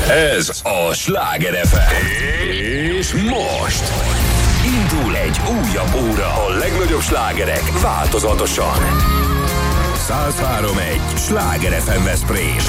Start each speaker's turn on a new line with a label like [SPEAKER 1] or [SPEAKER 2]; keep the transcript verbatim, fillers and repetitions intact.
[SPEAKER 1] Ez a Sláger ef em. És most indul egy újabb óra. A legnagyobb slágerek változatosan. száz három egy Sláger ef em Veszprém.